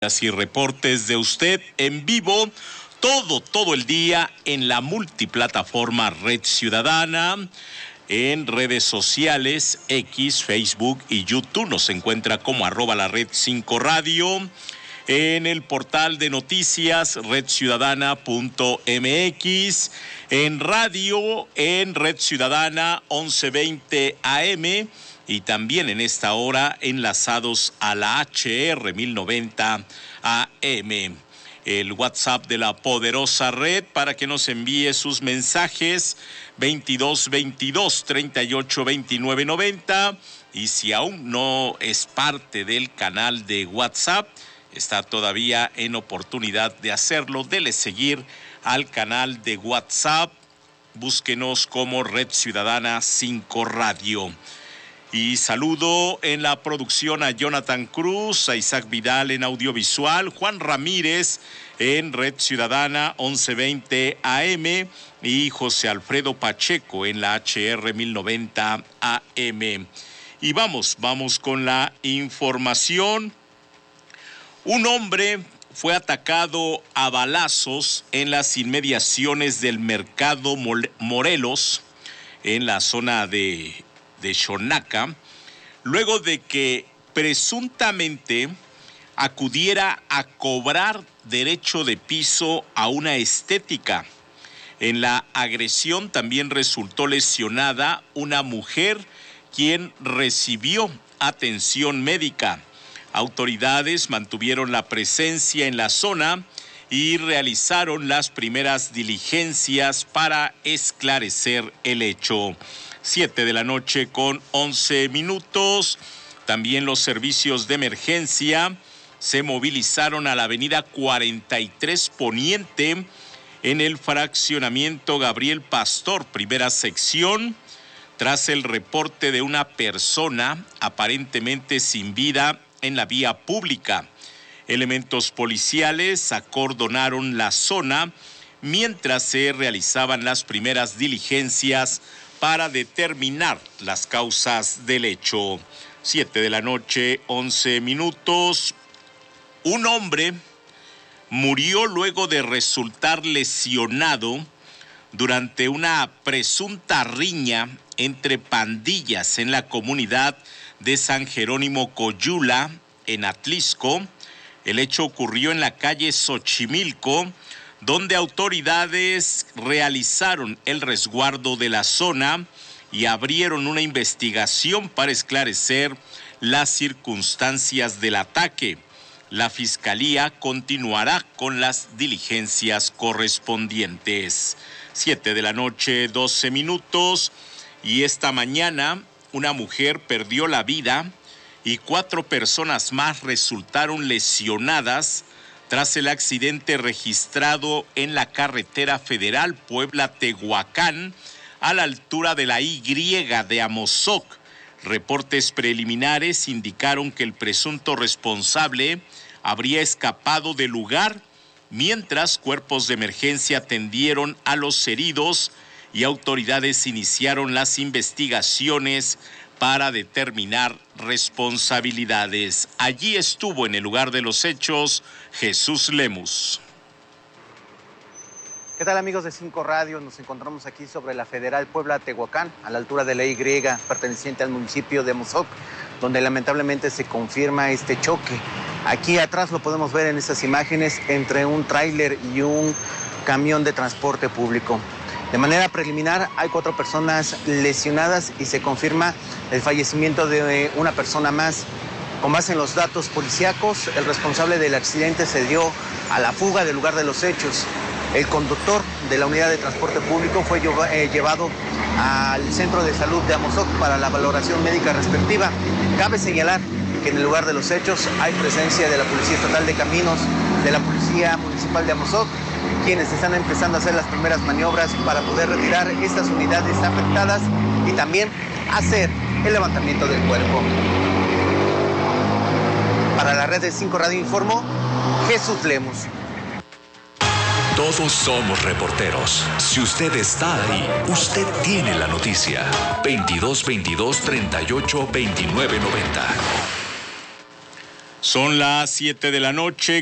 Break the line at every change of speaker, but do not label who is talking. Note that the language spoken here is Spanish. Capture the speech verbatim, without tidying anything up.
Y reportes de usted en vivo todo, todo el día en la multiplataforma Red Ciudadana, en redes sociales, X, Facebook y YouTube. Nos encuentra como arroba la Red cinco Radio, en el portal de noticias red ciudadana punto m x, en radio, en Red Ciudadana once veinte A M, y también en esta hora enlazados a la H R mil noventa A M. El WhatsApp de la poderosa red para que nos envíe sus mensajes: veintidós veintidós treinta y ocho veintinueve noventa. Y si aún no es parte del canal de WhatsApp, está todavía en oportunidad de hacerlo. Dele seguir al canal de WhatsApp. Búsquenos como Red Ciudadana cinco Radio. Y saludo en la producción a Jonathan Cruz, a Isaac Vidal en audiovisual, Juan Ramírez en Red Ciudadana once veinte A M y José Alfredo Pacheco en la H R mil noventa A M. Y vamos, vamos con la información. Un hombre fue atacado a balazos en las inmediaciones del Mercado Morelos, en la zona de... de Xonaca, luego de que presuntamente acudiera a cobrar derecho de piso a una estética. En la agresión también resultó lesionada una mujer, quien recibió atención médica. Autoridades mantuvieron la presencia en la zona y realizaron las primeras diligencias para esclarecer el hecho. Siete de la noche con once minutos. También los servicios de emergencia se movilizaron a la avenida cuarenta y tres Poniente, en el fraccionamiento Gabriel Pastor, primera sección, tras el reporte de una persona aparentemente sin vida en la vía pública. Elementos policiales acordonaron la zona mientras se realizaban las primeras diligencias para determinar las causas del hecho. Siete de la noche, once minutos. Un hombre murió luego de resultar lesionado durante una presunta riña entre pandillas en la comunidad de San Jerónimo Coyula, en Atlisco. El hecho ocurrió en la calle Xochimilco, donde autoridades realizaron el resguardo de la zona y abrieron una investigación para esclarecer las circunstancias del ataque. La Fiscalía continuará con las diligencias correspondientes. Siete de la noche, doce minutos. Y esta mañana una mujer perdió la vida y cuatro personas más resultaron lesionadas tras el accidente registrado en la carretera federal Puebla-Tehuacán, a la altura de la Y de Amozoc. Reportes preliminares indicaron que el presunto responsable habría escapado del lugar, mientras cuerpos de emergencia atendieron a los heridos y autoridades iniciaron las investigaciones para determinar responsabilidades. Allí estuvo en el lugar de los hechos Jesús Lemus.
¿Qué tal, amigos de cinco Radio? Nos encontramos aquí sobre la Federal Puebla-Tehuacán, a la altura de la Y, perteneciente al municipio de Amozoc, donde lamentablemente se confirma este choque. Aquí atrás lo podemos ver en estas imágenes entre un tráiler y un camión de transporte público. De manera preliminar, hay cuatro personas lesionadas y se confirma el fallecimiento de una persona más. Con base en los datos policíacos, el responsable del accidente se dio a la fuga del lugar de los hechos. El conductor de la unidad de transporte público fue llevado al centro de salud de Amozoc para la valoración médica respectiva. Cabe señalar que en el lugar de los hechos hay presencia de la Policía Estatal de Caminos, de la Policía Municipal de Amozoc, quienes están empezando a hacer las primeras maniobras para poder retirar estas unidades afectadas y también hacer el levantamiento del cuerpo. Para la red de cinco Radio informó Jesús Lemus.
Todos somos reporteros. Si usted está ahí, usted tiene la noticia. veintidós veintidós treinta y ocho veintinueve noventa.
Son las siete de la noche.